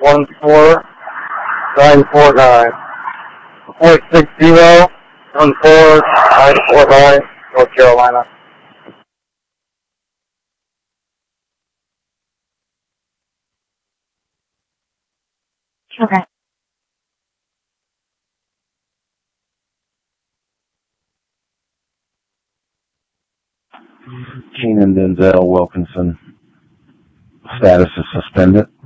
14949. 460-14949, North Carolina. Okay. Keenan Denzel Wilkinson. Status is suspended.